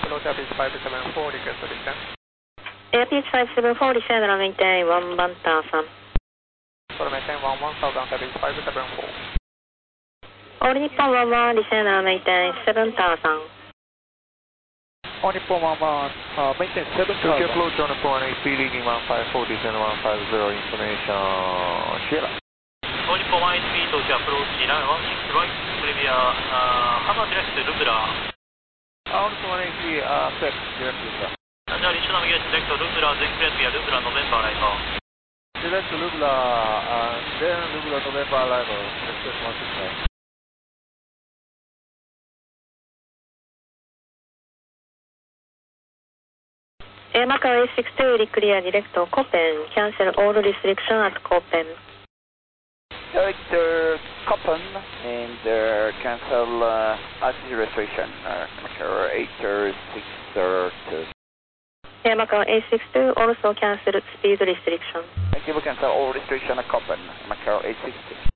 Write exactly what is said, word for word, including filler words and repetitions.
Roger, Beach five seven four, request descent. Air Beach five seven four, descend and maintain one one thousand. For maintain one one thousand, Beach five seven four. All Nippon one one, descend and maintain seven thousand. All Nippon one one, uh, maintain seven thousand. Tokyo approach on one eight three, leading one five four, descend one five zero, information, Sierra. All Nippon one eight three, Tokyo approach, nine one six right, Bolivia, uh, how about direct to Lubra? All Nippon one eight three, uh, set, direct to Lubra. じゃあ、リッシュナビゲートdirect to Lubra, then clear to Lubra, November arrival. Direct to Lubra, uh, then Lubra, November arrival, express one six nine. Air Macau A six two, clear direct to Copen, cancel all restriction at Copen. Direct to Copen and uh, cancel uh, altitude restriction, uh, Macau eight six two. Air Macau A six two, also cancel speed restriction. Thank you, we cancel all restriction at Copen, Macau eight six two.